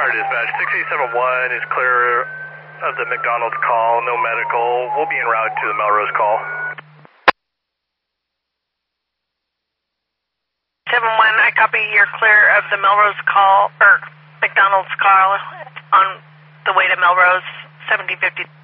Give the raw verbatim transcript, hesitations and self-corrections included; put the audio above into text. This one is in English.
Center Dispatch, six eight seven one is clear of the McDonald's call, no medical. We'll be en route to the Melrose call. seven one, I copy. You're clear of the Melrose call, or McDonald's call on the way to Melrose, seventeen fifty.